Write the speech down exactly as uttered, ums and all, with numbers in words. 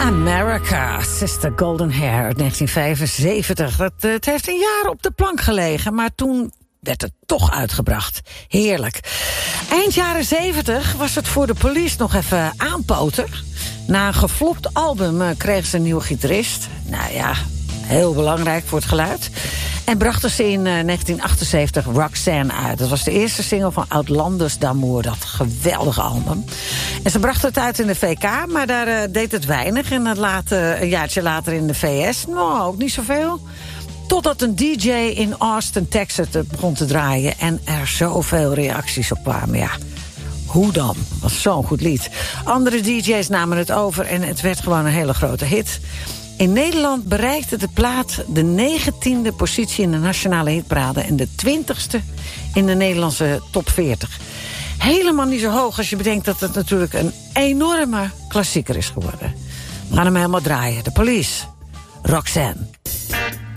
America, Sister Golden Hair uit negentien vijfenzeventig. Het, het heeft een jaar op de plank gelegen, maar toen werd het toch uitgebracht. Heerlijk. Eind jaren zeventig was het voor de Police nog even aanpoten. Na een geflopt album uh, kregen ze een nieuwe gitarist. Nou ja, heel belangrijk voor het geluid. En brachten ze in uh, negentien achtenzeventig Roxanne uit. Dat was de eerste single van Outlanders d'Amour, dat geweldige album. En ze brachten het uit in de V K, maar daar uh, deed het weinig. En het later, een jaartje later in de V S, nou, ook niet zoveel. Totdat een D J in Austin, Texas het begon te draaien en er zoveel reacties op kwamen, ja. Hoe dan? Dat was zo'n goed lied. Andere D J's namen het over en het werd gewoon een hele grote hit. In Nederland bereikte de plaat de negentiende positie in de nationale hitparade en de twintigste in de Nederlandse top veertig. Helemaal niet zo hoog als je bedenkt dat het natuurlijk een enorme klassieker is geworden. We gaan hem helemaal draaien. De Police. Roxanne.